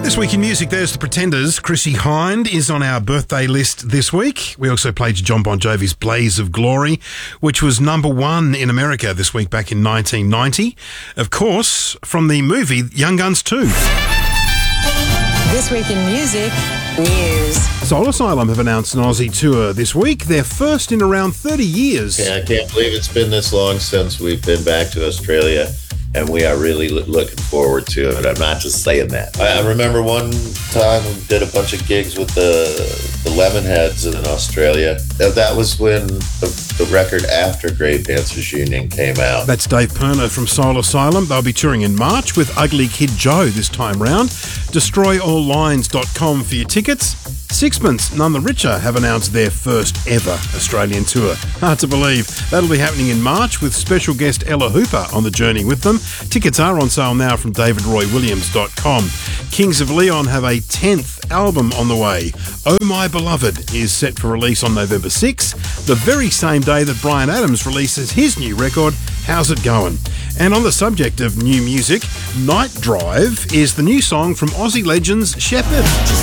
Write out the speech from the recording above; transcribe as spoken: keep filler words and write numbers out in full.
This week in music, there's the Pretenders. Chrissie Hynde is on our birthday list this week. We also played John Bon Jovi's Blaze of Glory, which was number one in America this week back in nineteen ninety. Of course, from the movie Young Guns two. This week in music, news. Soul Asylum have announced an Aussie tour this week, their first in around thirty years. Yeah, I can't believe it's been this long since we've been back to Australia, and we are really lo- looking forward to it. I'm not just saying that. I, I remember one time we did a bunch of gigs with the the Lemonheads in Australia. That, that was when the, the record after Grave Dancers Union came out. That's Dave Perner from Soul Asylum. They'll be touring in March with Ugly Kid Joe this time round. destroy all lines dot com for your tickets. Sixpence, None the Richer, have announced their first ever Australian tour. Hard to believe. That'll be happening in March with special guest Ella Hooper on the journey with them. Tickets are on sale now from david roy williams dot com. Kings of Leon have a tenth album on the way. Oh My Beloved is set for release on November sixth, the very same day that Bryan Adams releases his new record, How's It Going? And on the subject of new music, Night Drive is the new song from Aussie legends Shepherd.